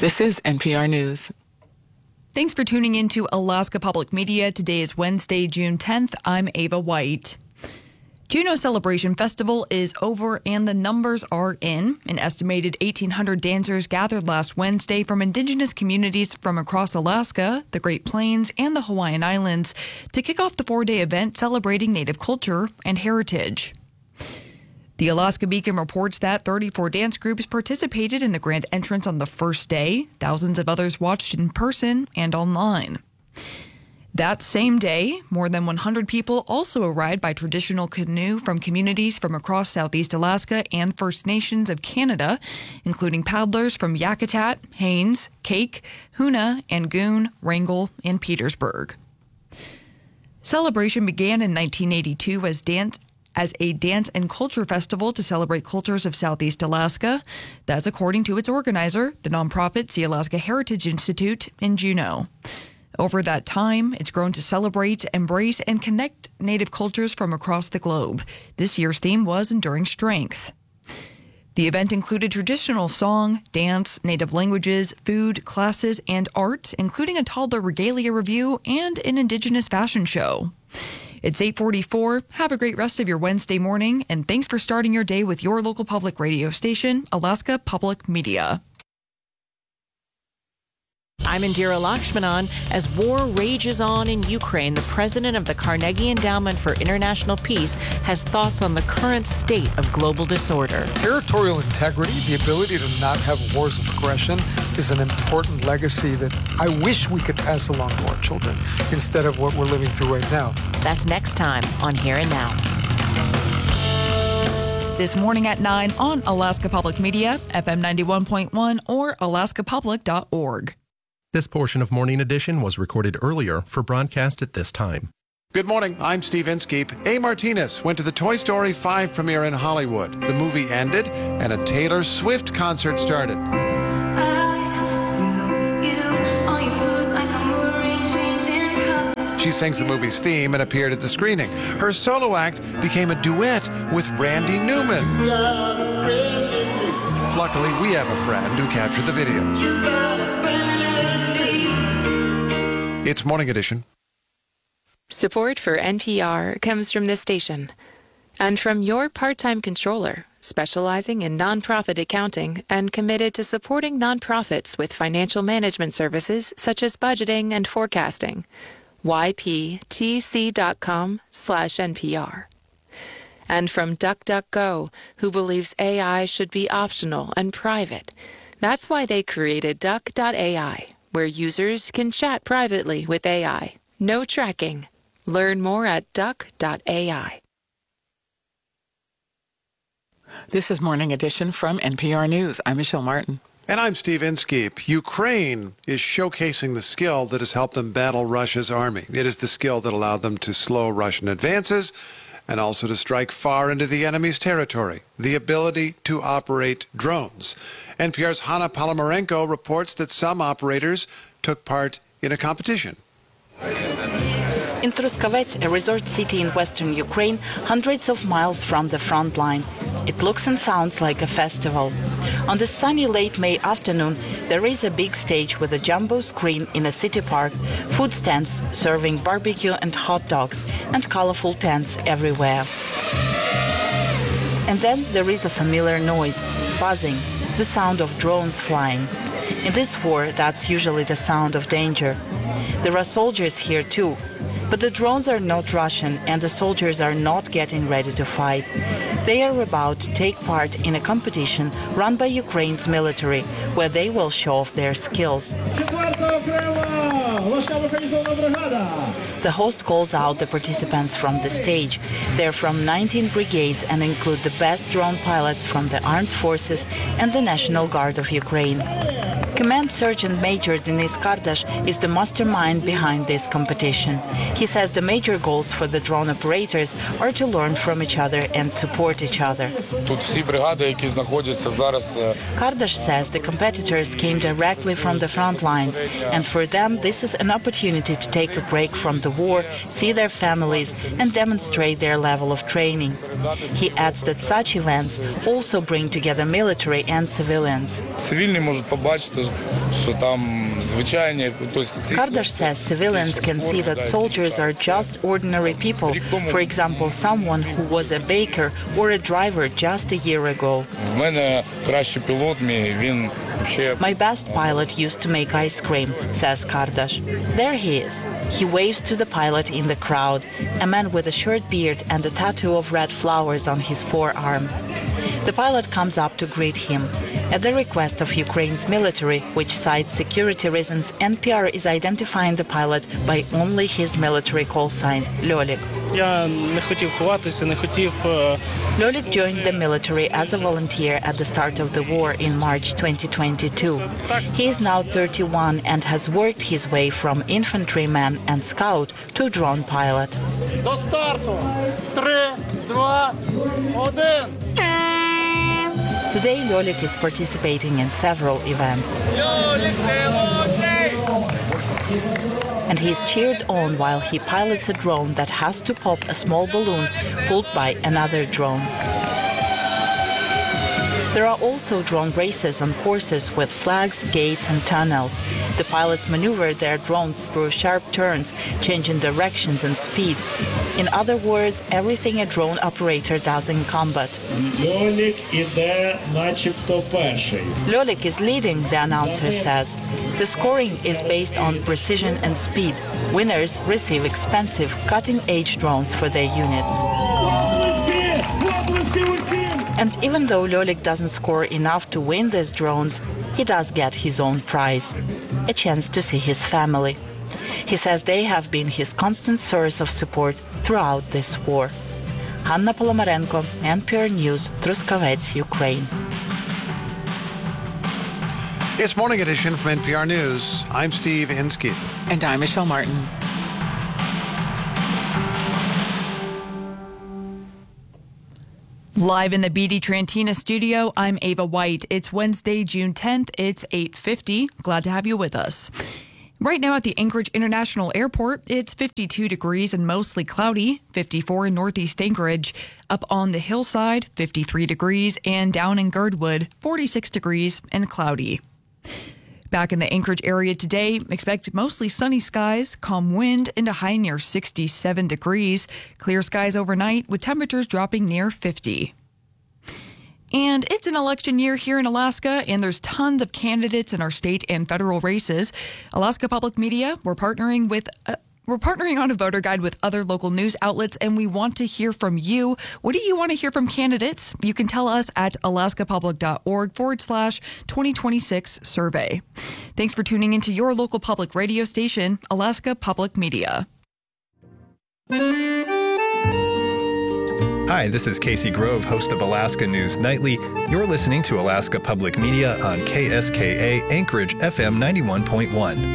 This is NPR News. Thanks for tuning in to Alaska Public Media. Today is Wednesday, June 10th. I'm Ava White. Juneau Celebration Festival is over and the numbers are in. An estimated 1,800 dancers gathered last Wednesday from indigenous communities from across Alaska, the Great Plains, and the Hawaiian Islands to kick off the four-day event celebrating Native culture and heritage. The Alaska Beacon reports that 34 dance groups participated in the grand entrance on the first day. Thousands of others watched in person and online. That same day, more than 100 people also arrived by traditional canoe from communities from across Southeast Alaska and First Nations of Canada, including paddlers from Yakutat, Haines, Cake, Hoonah, Angoon, Wrangell, and Petersburg. Celebration began in 1982 as a dance and culture festival to celebrate cultures of Southeast Alaska. That's according to its organizer, the nonprofit Sealaska Heritage Institute in Juneau. Over that time, it's grown to celebrate, embrace, and connect Native cultures from across the globe. This year's theme was Enduring Strength. The event included traditional song, dance, Native languages, food, classes, and art, including a toddler regalia review and an indigenous fashion show. It's 8:44. Have a great rest of your Wednesday morning, and thanks for starting your day with your local public radio station, Alaska Public Media. I'm Indira Lakshmanan. As war rages on in Ukraine, the president of the Carnegie Endowment for International Peace has thoughts on the current state of global disorder. Territorial integrity, the ability to not have wars of aggression, is an important legacy that I wish we could pass along to our children instead of what we're living through right now. That's next time on Here and Now. This morning at 9 on Alaska Public Media, FM 91.1 or alaskapublic.org. This portion of Morning Edition was recorded earlier for broadcast at this time. Good morning, I'm Steve Inskeep. A. Martinez went to the Toy Story 5 premiere in Hollywood. The movie ended and a Taylor Swift concert started. She sings the movie's theme and appeared at the screening. Her solo act became a duet with Randy Newman. Luckily, we have a friend who captured the video. It's Morning Edition. Support for NPR comes from this station and from your part-time controller, specializing in nonprofit accounting and committed to supporting nonprofits with financial management services such as budgeting and forecasting. yptc.com/NPR. And from DuckDuckGo, who believes AI should be optional and private. That's why they created Duck.ai, where users can chat privately with AI. No tracking. Learn more at duck.ai. This is Morning Edition from NPR News. I'm Michelle Martin. And I'm Steve Inskeep. Ukraine is showcasing the skill that has helped them battle Russia's army. It is the skill that allowed them to slow Russian advances and also to strike far into the enemy's territory. The ability to operate drones. NPR's Hanna Palomarenko reports that some operators took part in a competition. In Truskavets, a resort city in western Ukraine, hundreds of miles from the front line. It looks and sounds like a festival. On this sunny late May afternoon, there is a big stage with a jumbo screen in a city park, food stands serving barbecue and hot dogs, and colorful tents everywhere. And then there is a familiar noise, buzzing, the sound of drones flying. In this war, that's usually the sound of danger. There are soldiers here too. But the drones are not Russian and the soldiers are not getting ready to fight. They are about to take part in a competition run by Ukraine's military, where they will show off their skills. The host calls out the participants from the stage. They're from 19 brigades and include the best drone pilots from the armed forces and the National Guard of Ukraine. Command Sergeant Major Denis Kardash is the mastermind behind this competition. He says the major goals for the drone operators are to learn from each other and support each other. Kardash says the competitors came directly from the front lines, and for them this is an opportunity to take a break from the war, see their families, and demonstrate their level of training. He adds that such events also bring together military and civilians. Kardash says civilians can see that soldiers are just ordinary people. For example, someone who was a baker or a driver just a year ago. My best pilot used to make ice cream, says Kardash. There he is. He waves to the pilot in the crowd, a man with a short beard and a tattoo of red flowers on his forearm. The pilot comes up to greet him. At the request of Ukraine's military, which cites security reasons, NPR is identifying the pilot by only his military call sign, Lyolik. Lyolik joined the military as a volunteer at the start of the war in March 2022. He is now 31 and has worked his way from infantryman and scout to drone pilot. До старту! 3, 2, 1. Today, Lyolik is participating in several events. And he is cheered on while he pilots a drone that has to pop a small balloon pulled by another drone. There are also drone races on courses with flags, gates and tunnels. The pilots maneuver their drones through sharp turns, changing directions and speed. In other words, everything a drone operator does in combat. Lyolik is leading, the announcer says. The scoring is based on precision and speed. Winners receive expensive, cutting-edge drones for their units. And even though Lyolik doesn't score enough to win these drones, he does get his own prize, a chance to see his family. He says they have been his constant source of support throughout this war. Hanna Polomarenko, NPR News, Truskavets, Ukraine. It's Morning Edition from NPR News. I'm Steve Inskeep. And I'm Michelle Martin. Live in the BD Trantina studio, I'm Ava White. It's Wednesday, June 10th. It's 8:50. Glad to have you with us. Right now at the Anchorage International Airport, it's 52 degrees and mostly cloudy, 54 in northeast Anchorage. Up on the hillside, 53 degrees, and down in Girdwood, 46 degrees and cloudy. Back in the Anchorage area today, expect mostly sunny skies, calm wind, and a high near 67 degrees. Clear skies overnight with temperatures dropping near 50. And it's an election year here in Alaska, and there's tons of candidates in our state and federal races. Alaska Public Media, we're partnering on a voter guide with other local news outlets, and we want to hear from you. What do you want to hear from candidates? You can tell us at alaskapublic.org/2026 survey. Thanks for tuning into your local public radio station, Alaska Public Media. Hi, this is Casey Grove, host of Alaska News Nightly. You're listening to Alaska Public Media on KSKA Anchorage FM 91.1.